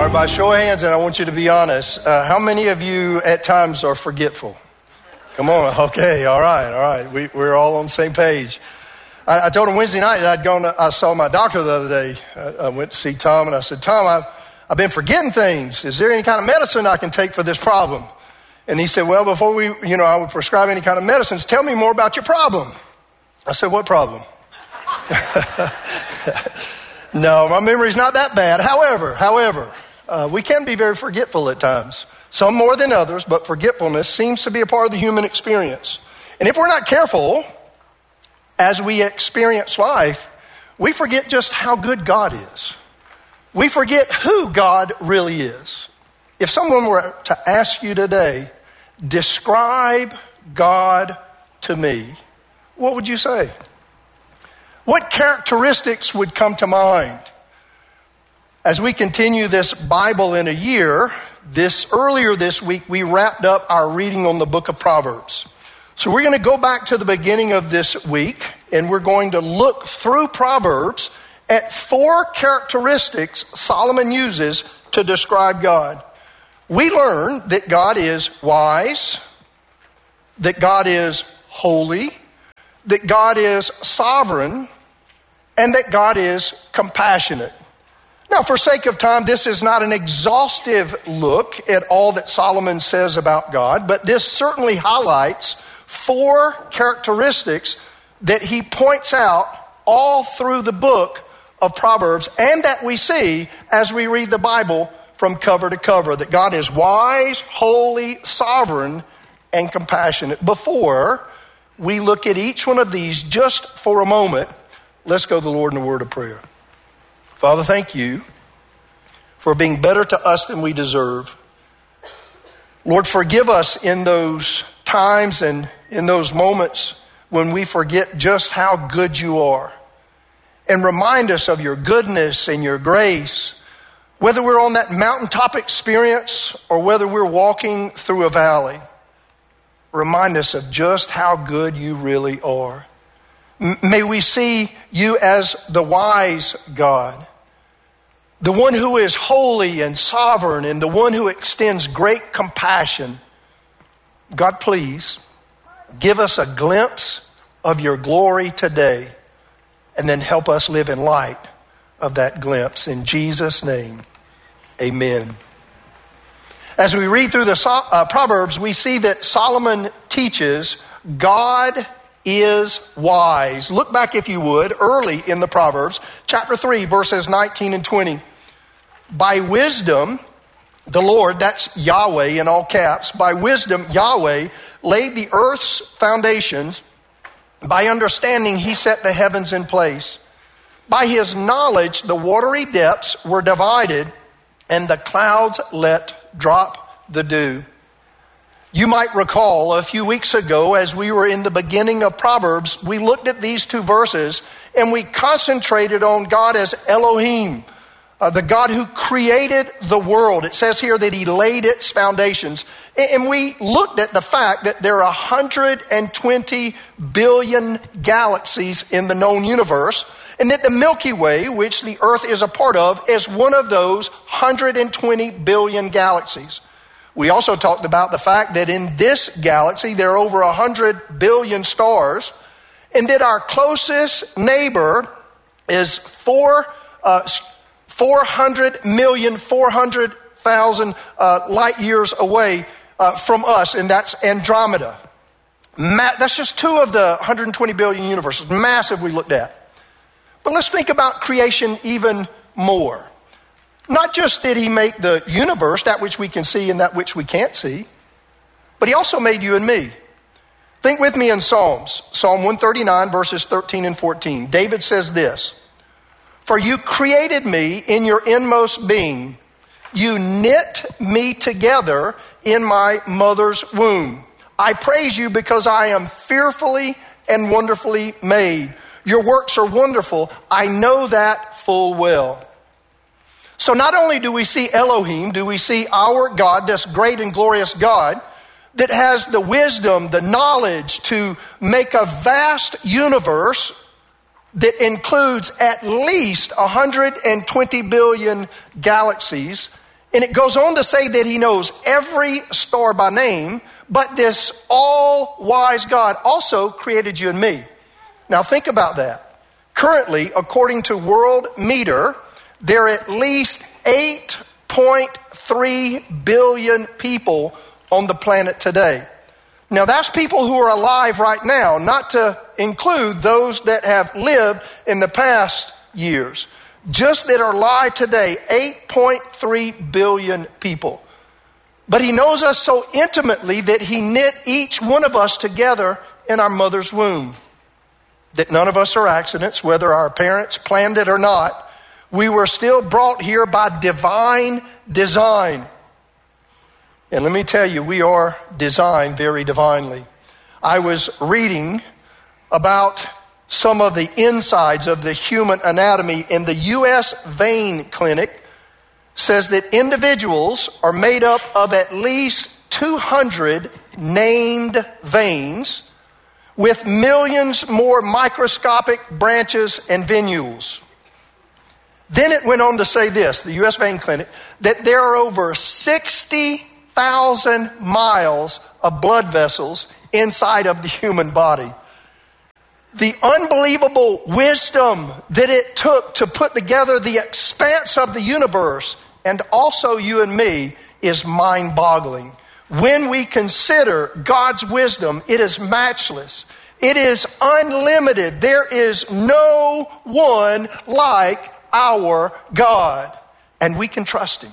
All right, by show of hands, and I want you to be honest, how many of you at times are forgetful? Come on, okay, all right. We're all on the same page. I told him Wednesday night that I saw my doctor the other day. I went to see Tom, and I said, Tom, I've been forgetting things. Is there any kind of medicine I can take for this problem? And he said, well, before I would prescribe any kind of medicines, tell me more about your problem. I said, what problem? No, my memory's not that bad. However, we can be very forgetful at times. Some more than others, but forgetfulness seems to be a part of the human experience. And if we're not careful, as we experience life, we forget just how good God is. We forget who God really is. If someone were to ask you today, describe God to me, what would you say? What characteristics would come to mind? As we continue this Bible in a year, earlier this week, we wrapped up our reading on the book of Proverbs. So we're going to go back to the beginning of this week, and we're going to look through Proverbs at 4 characteristics Solomon uses to describe God. We learn that God is wise, that God is holy, that God is sovereign, and that God is compassionate. Now, for sake of time, this is not an exhaustive look at all that Solomon says about God, but this certainly highlights 4 characteristics that he points out all through the book of Proverbs, and that we see as we read the Bible from cover to cover, that God is wise, holy, sovereign, and compassionate. Before we look at each one of these just for a moment, let's go to the Lord in a word of prayer. Father, thank you for being better to us than we deserve. Lord, forgive us in those times and in those moments when we forget just how good you are. And remind us of your goodness and your grace, whether we're on that mountaintop experience or whether we're walking through a valley. Remind us of just how good you really are. May we see you as the wise God, the one who is holy and sovereign, and the one who extends great compassion. God, please give us a glimpse of your glory today, and then help us live in light of that glimpse. In Jesus' name, amen. As we read through the Proverbs, we see that Solomon teaches God is wise. Look back, if you would, early in the Proverbs, chapter 3, verses 19 and 20. By wisdom, the Lord, that's Yahweh in all caps, by wisdom, Yahweh laid the earth's foundations. By understanding, he set the heavens in place. By his knowledge, the watery depths were divided, and the clouds let drop the dew. You might recall a few weeks ago, as we were in the beginning of Proverbs, we looked at these 2 verses and we concentrated on God as Elohim, the God who created the world. It says here that he laid its foundations. And we looked at the fact that there are 120 billion galaxies in the known universe, and that the Milky Way, which the Earth is a part of, is one of those 120 billion galaxies. We also talked about the fact that in this galaxy, there are over 100 billion stars, and that our closest neighbor is 400,400,000 light years away from us, and that's Andromeda. That's just 2 of the 120 billion universes. Massive we looked at. But let's think about creation even more. Not just did he make the universe, that which we can see and that which we can't see, but he also made you and me. Think with me in Psalms. Psalm 139, verses 13 and 14. David says this: "For you created me in your inmost being. You knit me together in my mother's womb. I praise you because I am fearfully and wonderfully made. Your works are wonderful. I know that full well." So not only do we see Elohim, do we see our God, this great and glorious God, that has the wisdom, the knowledge to make a vast universe that includes at least 120 billion galaxies. And it goes on to say that he knows every star by name, but this all-wise God also created you and me. Now think about that. Currently, according to World Meter, there are at least 8.3 billion people on the planet today. Now that's people who are alive right now, not to include those that have lived in the past years. Just that are alive today, 8.3 billion people. But he knows us so intimately that he knit each one of us together in our mother's womb. That none of us are accidents, whether our parents planned it or not. We were still brought here by divine design. And let me tell you, we are designed very divinely. I was reading about some of the insides of the human anatomy, in the U.S. Vein Clinic says that individuals are made up of at least 200 named veins with millions more microscopic branches and venules. Then it went on to say this, the U.S. Vein Clinic, that there are over 60,000 miles of blood vessels inside of the human body. The unbelievable wisdom that it took to put together the expanse of the universe, and also you and me, is mind-boggling. When we consider God's wisdom, it is matchless. It is unlimited. There is no one like our God, and we can trust him.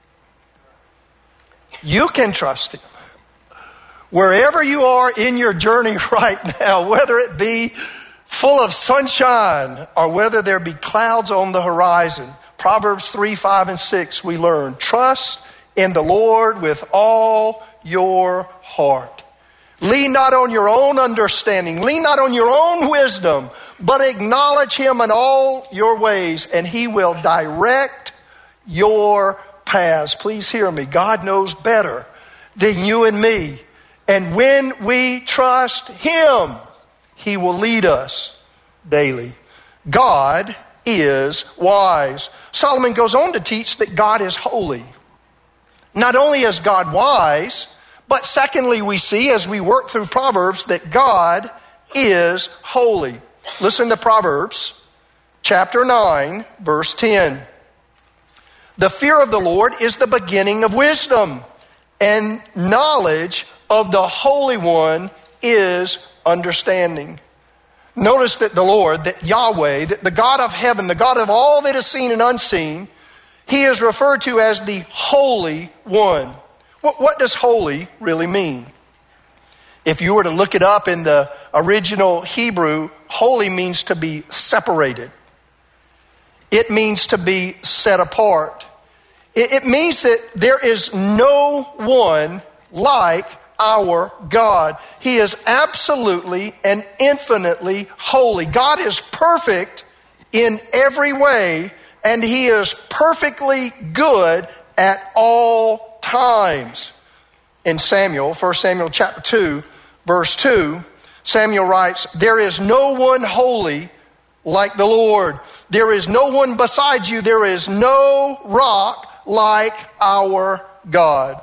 You can trust him. Wherever you are in your journey right now, whether it be full of sunshine or whether there be clouds on the horizon, Proverbs 3, 5, and 6, we learn, trust in the Lord with all your heart. Lean not on your own understanding, lean not on your own wisdom, but acknowledge him in all your ways, and he will direct your paths. Please hear me. God knows better than you and me. And when we trust him, he will lead us daily. God is wise. Solomon goes on to teach that God is holy. Not only is God wise, but secondly, we see as we work through Proverbs that God is holy. Listen to Proverbs chapter 9, verse 10. The fear of the Lord is the beginning of wisdom, and knowledge of the Holy One is understanding. Notice that the Lord, that Yahweh, that the God of heaven, the God of all that is seen and unseen, he is referred to as the Holy One. What does holy really mean? If you were to look it up in the original Hebrew, holy means to be separated. It means to be set apart. It means that there is no one like our God. He is absolutely and infinitely holy. God is perfect in every way, and he is perfectly good at all times. In Samuel, 1 Samuel chapter 2, verse 2, Samuel writes, there is no one holy like the Lord. There is no one besides you. There is no rock like our God.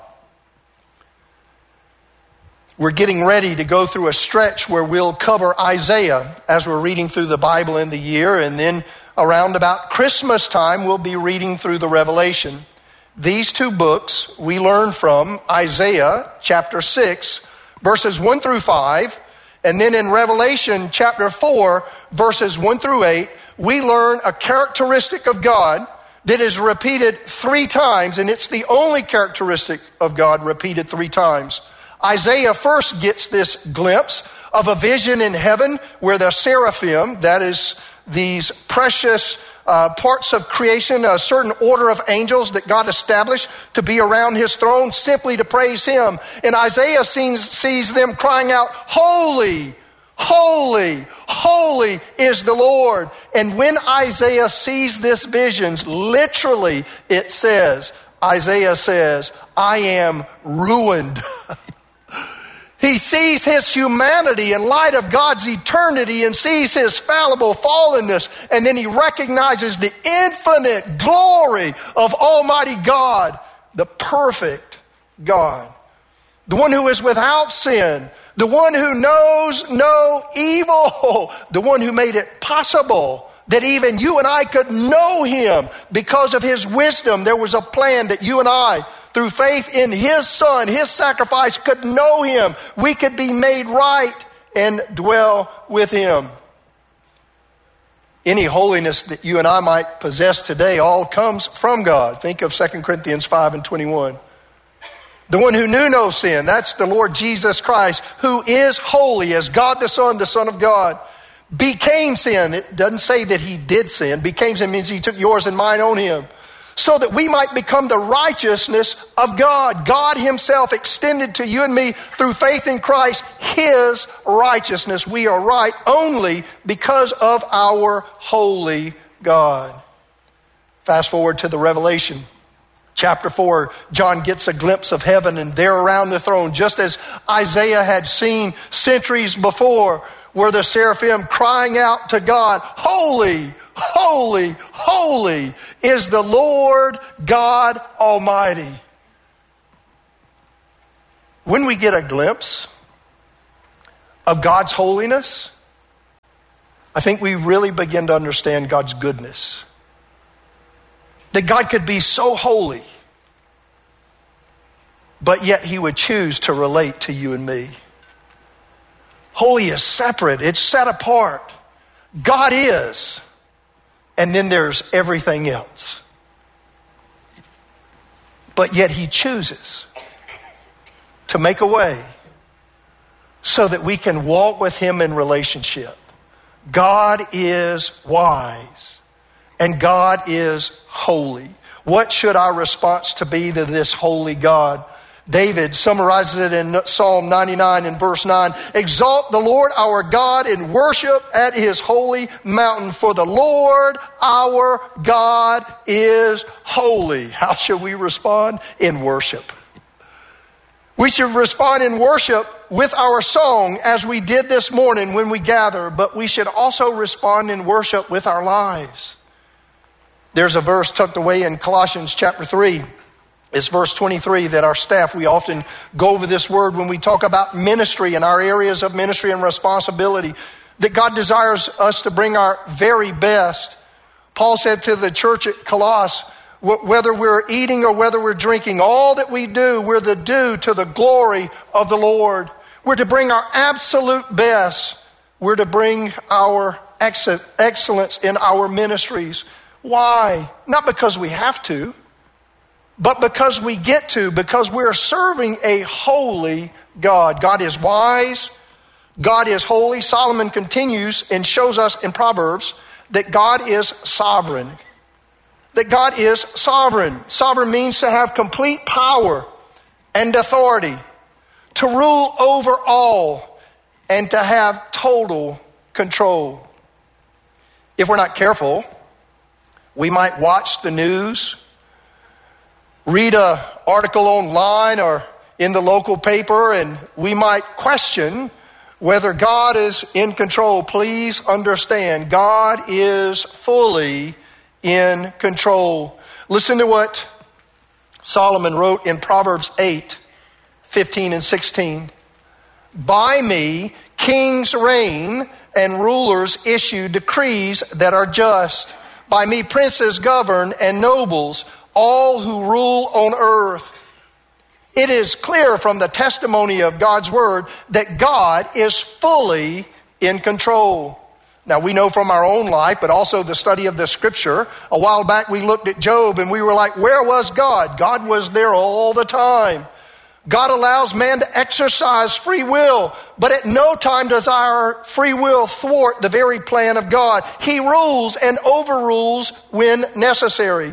We're getting ready to go through a stretch where we'll cover Isaiah as we're reading through the Bible in the year, and then around about Christmas time, we'll be reading through the Revelation. These two books we learn from Isaiah chapter 6, verses 1 through 5, and then in Revelation chapter 4, verses 1 through 8, we learn a characteristic of God that is repeated 3 times, and it's the only characteristic of God repeated 3 times. Isaiah first gets this glimpse of a vision in heaven where the seraphim, that is these precious parts of creation, a certain order of angels that God established to be around his throne simply to praise him. And Isaiah sees them crying out, holy, holy, holy is the Lord. And when Isaiah sees this vision, literally it says, Isaiah says, I am ruined. He sees his humanity in light of God's eternity and sees his fallible fallenness, and then he recognizes the infinite glory of Almighty God. the perfect God, the one who is without sin, the one who knows no evil, the one who made it possible that even you and I could know him because of his wisdom. There was a plan that you and I, through faith in his Son, his sacrifice, could know him. We could be made right and dwell with him. Any holiness that you and I might possess today all comes from God. Think of 2 Corinthians 5:21. The one who knew no sin, that's the Lord Jesus Christ, who is holy as God the Son of God, became sin. It doesn't say that he did sin. Became sin means he took yours and mine on him, so that we might become the righteousness of God. God himself extended to you and me through faith in Christ his righteousness. We are right only because of our holy God. Fast forward to the Revelation. Chapter 4, John gets a glimpse of heaven, and there around the throne, just as Isaiah had seen centuries before, were the seraphim crying out to God, "Holy, holy, holy is the Lord God Almighty." When we get a glimpse of God's holiness, I think we really begin to understand God's goodness. That God could be so holy, but yet he would choose to relate to you and me. Holy is separate. It's set apart. God is. And then there's everything else. But yet he chooses to make a way so that we can walk with him in relationship. God is wise and God is holy. What should our response to be to this holy God? David summarizes it in Psalm 99 and verse 9. Exalt the Lord our God and worship at his holy mountain, for the Lord our God is holy. How should we respond? In worship. We should respond in worship with our song as we did this morning when we gather, but we should also respond in worship with our lives. There's a verse tucked away in Colossians chapter 3. It's verse 23 that our staff, we often go over this word when we talk about ministry and our areas of ministry and responsibility, that God desires us to bring our very best. Paul said to the church at Colossus, whether we're eating or whether we're drinking, all that we do, we're to do to the glory of the Lord. We're to bring our absolute best. We're to bring our excellence in our ministries. Why? Not because we have to, but because we get to, because we're serving a holy God. God is wise. God is holy. Solomon continues and shows us in Proverbs that God is sovereign. That God is sovereign. Sovereign means to have complete power and authority, to rule over all, and to have total control. If we're not careful, we might watch the news, read an article online or in the local paper, and we might question whether God is in control. Please understand, God is fully in control. Listen to what Solomon wrote in Proverbs 8:15 and 16. By me, kings reign and rulers issue decrees that are just. By me, princes govern and nobles, all who rule on earth. It is clear from the testimony of God's word that God is fully in control. Now, we know from our own life, but also the study of the scripture. A while back, we looked at Job and we were like, where was God? God was there all the time. God allows man to exercise free will, but at no time does our free will thwart the very plan of God. He rules and overrules when necessary.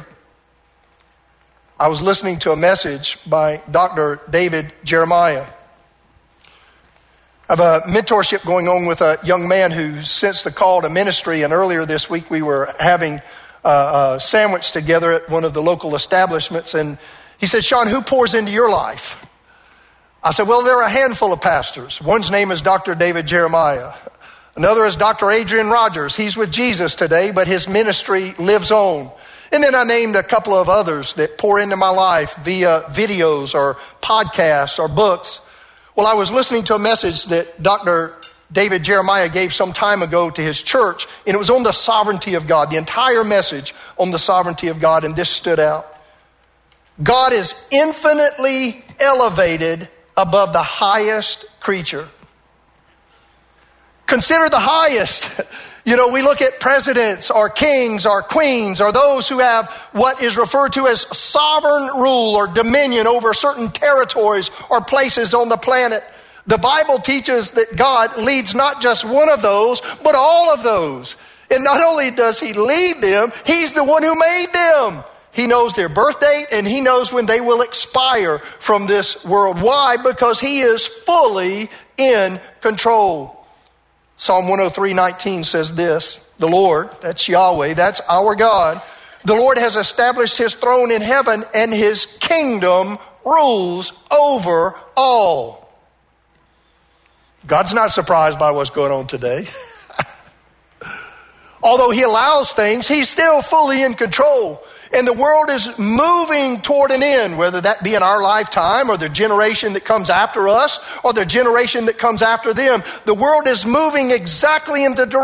I was listening to a message by Dr. David Jeremiah. I have a mentorship going on with a young man who sensed the call to ministry, and earlier this week we were having a sandwich together at one of the local establishments, and he said, Sean, who pours into your life? I said, well, there are a handful of pastors. One's name is Dr. David Jeremiah. Another is Dr. Adrian Rogers. He's with Jesus today, but his ministry lives on. And then I named a couple of others that pour into my life via videos or podcasts or books. Well, I was listening to a message that Dr. David Jeremiah gave some time ago to his church, and it was on the sovereignty of God, the entire message on the sovereignty of God, and this stood out. God is infinitely elevated above the highest creature. Consider the highest. You know, we look at presidents or kings or queens or those who have what is referred to as sovereign rule or dominion over certain territories or places on the planet. The Bible teaches that God leads not just one of those, but all of those. And not only does he lead them, he's the one who made them. He knows their birth date and he knows when they will expire from this world. Why? Because he is fully in control. Psalm 103:19 says this, the Lord, that's Yahweh, that's our God, the Lord has established his throne in heaven and his kingdom rules over all. God's not surprised by what's going on today. Although he allows things, he's still fully in control. And the world is moving toward an end, whether that be in our lifetime or the generation that comes after us or the generation that comes after them. The world is moving exactly in the direction